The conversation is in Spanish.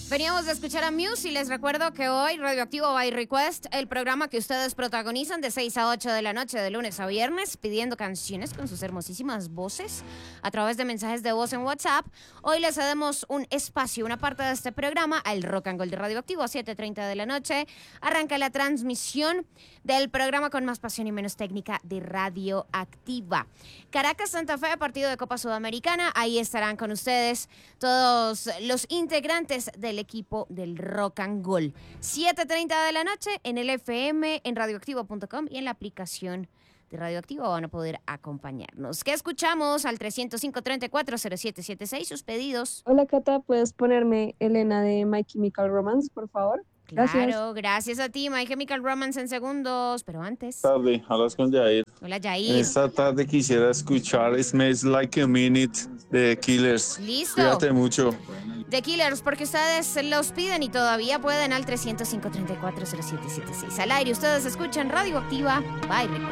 Veníamos de escuchar a Muse y les recuerdo que hoy Radioactivo by Request, el programa que ustedes protagonizan de 6 a 8 de la noche de lunes a viernes, pidiendo canciones con sus hermosísimas voces a través de mensajes de voz en WhatsApp. Hoy les cedemos un espacio, una parte de este programa al Rock and Gold de Radioactivo a 7:30 de la noche. Arranca la transmisión del programa con más pasión y menos técnica de Radioactiva. Caracas, Santa Fe, partido de Copa Sudamericana. Ahí estarán con ustedes todos los integrantes del equipo del Rock and Gold. 7:30 de la noche en el FM, en radioactivo.com y en la aplicación de Radioactivo van a poder acompañarnos. ¿Qué escuchamos? Al 305-340776, sus pedidos. Hola Cata, ¿puedes ponerme Elena de My Chemical Romance, por favor? Claro, gracias a ti, My Chemical Romance en segundos, pero antes. Tarde, hablas con Jair. Hola, Jair. Esta tarde quisiera escuchar Smells Like a Minute de The Killers. Listo. Cuídate mucho. The Killers, porque ustedes los piden y todavía pueden al 305-340776. Al aire, ustedes escuchan Radioactiva. Bye.